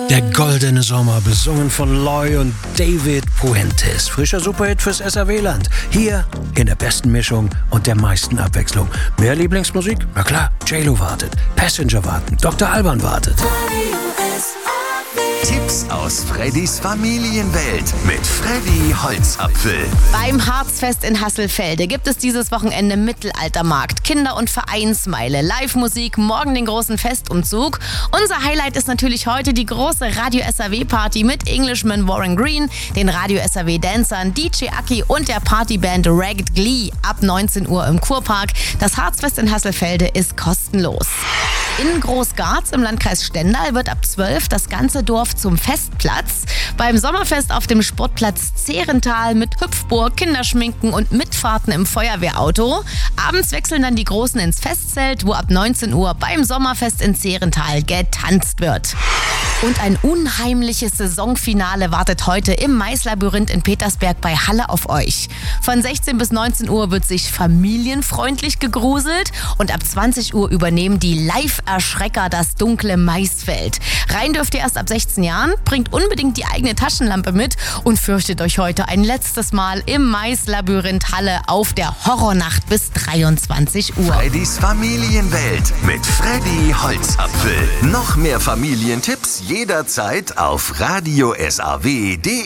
Der goldene Sommer, besungen von Loy und David Puentes. Frischer Superhit fürs SAW-Land. Hier in der besten Mischung und der meisten Abwechslung. Mehr Lieblingsmusik? Na klar, J-Lo wartet. Passenger warten. Dr. Alban wartet. Tipps aus Freddys Familienwelt mit Freddy Holzapfel. Beim Harzfest in Hasselfelde gibt es dieses Wochenende Mittelaltermarkt, Kinder- und Vereinsmeile, Live-Musik, morgen den großen Festumzug. Unser Highlight ist natürlich heute die große Radio SAW-Party mit Englishman Warren Green, den Radio SAW-Dancern, DJ Aki und der Partyband Ragged Glee ab 19 Uhr im Kurpark. Das Harzfest in Hasselfelde ist kostenlos. In Großgarz im Landkreis Stendal wird ab 12 das ganze Dorf zum Festplatz. Beim Sommerfest auf dem Sportplatz Zehrental mit Hüpfburg, Kinderschminken und Mitfahrten im Feuerwehrauto. Abends wechseln dann die Großen ins Festzelt, wo ab 19 Uhr beim Sommerfest in Zehrental getanzt wird. Und ein unheimliches Saisonfinale wartet heute im Maislabyrinth in Petersberg bei Halle auf euch. Von 16 bis 19 Uhr wird sich familienfreundlich gegruselt und ab 20 Uhr übernehmen die Live-Erschrecker das dunkle Maisfeld. Rein dürft ihr erst ab 16 Jahren, bringt unbedingt die eigene Taschenlampe mit und fürchtet euch heute ein letztes Mal im Maislabyrinth Halle auf der Horrornacht bis 23 Uhr. Freddys Familienwelt mit Freddy Holzapfel. Noch mehr Familientipps jederzeit auf radiosaw.de.